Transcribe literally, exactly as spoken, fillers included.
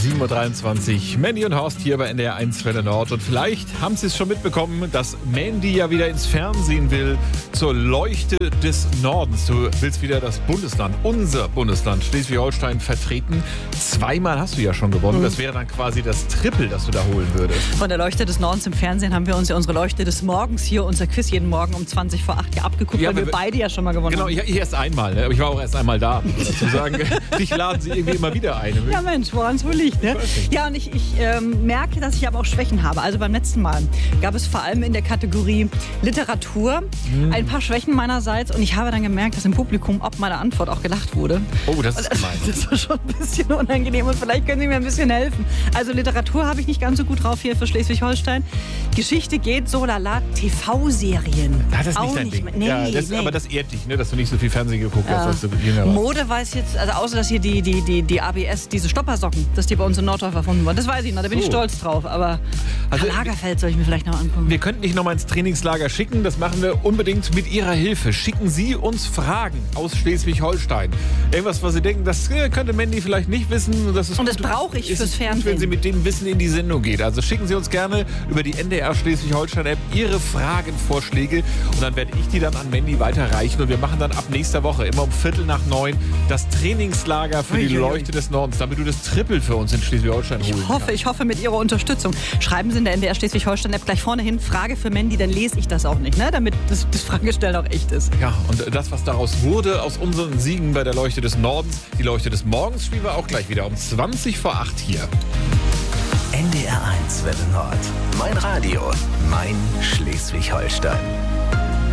sieben Uhr dreiundzwanzig. Mandy und Horst hier bei N D R eins Welle Nord. Und vielleicht haben Sie es schon mitbekommen, dass Mandy ja wieder ins Fernsehen will zur Leuchte des Nordens. Du willst wieder das Bundesland, unser Bundesland Schleswig-Holstein vertreten. Zweimal hast du ja schon gewonnen. Das wäre dann quasi das Triple, das du da holen würdest. Von der Leuchte des Nordens im Fernsehen haben wir uns ja unsere Leuchte des Morgens hier, unser Quiz jeden Morgen um zwanzig vor acht hier abgeguckt, Ja, weil wir wir- beide ja schon mal gewonnen Genau, haben. ich, ich erst einmal, ne? Aber ich war auch erst einmal da, muss man dazu sagen. Dich laden sie irgendwie immer wieder ein. Ja Mensch, woran es wohl liegt, ne? Ja, und ich, ich ähm, merke, dass ich aber auch Schwächen habe. Also beim letzten Mal gab es vor allem in der Kategorie Literatur ein paar Schwächen meinerseits. Und ich habe dann gemerkt, dass im Publikum ob meiner Antwort auch gelacht wurde. Oh, das ist Und gemein. Das war schon ein bisschen unangenehm und vielleicht können Sie mir ein bisschen helfen. Also Literatur habe ich nicht ganz so gut drauf hier für Schleswig-Holstein. Geschichte geht so lala. T V-Serien. Ja, das ist auch nicht dein Ding. mehr. Nee, ja, das, nee. Aber das ehrt dich, ne? Dass du nicht so viel Fernsehen geguckt hast, Ja. als du jünger warst. Mode weiß jetzt, also außer dass hier die, die, die, die A B S, diese Stoppersocken, dass die bei uns in Nordorf erfunden wurden. Das weiß ich noch, da bin ich So. stolz drauf. Aber Also, Karl Lagerfeld soll ich mir vielleicht noch angucken. Wir könnten dich noch mal ins Trainingslager schicken. Das machen wir unbedingt mit Ihrer Hilfe. Schicken Sie uns Fragen aus Schleswig-Holstein. Irgendwas, was Sie denken, das äh, könnte Mandy vielleicht nicht wissen. Das ist Und das gut- brauche ich ist fürs gut, Fernsehen. wenn sie mit dem Wissen in die Sendung geht. Also schicken Sie uns gerne über die N D R Schleswig-Holstein-App Ihre Fragenvorschläge. Und dann werde ich die dann an Mandy weiterreichen. Und wir machen dann ab nächster Woche, immer um Viertel nach neun, das Trainingslager für die Uiuiui. Leuchte des Nordens, damit du das Triple für uns in Schleswig-Holstein holen Ich hoffe, ich hoffe mit Ihrer Unterstützung. Schreiben Sie in der N D R Schleswig-Holstein-App gleich vorne hin, Frage für Mandy, dann lese ich das auch nicht, ne? Damit das, das Fragestellen auch echt ist. Ja, und das, was daraus wurde, aus unseren Siegen bei der Leuchte des Nordens, die Leuchte des Morgens, spielen wir auch gleich wieder um zwanzig vor acht hier. N D R eins Welle Nord. Mein Radio, mein Schleswig-Holstein.